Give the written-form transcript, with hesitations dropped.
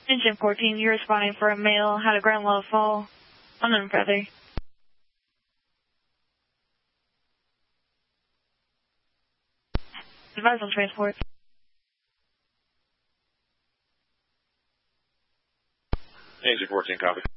Engine 14, you're responding for a male, had a ground level fall. Unknown feather. Advise on transport. Engine 14, copy.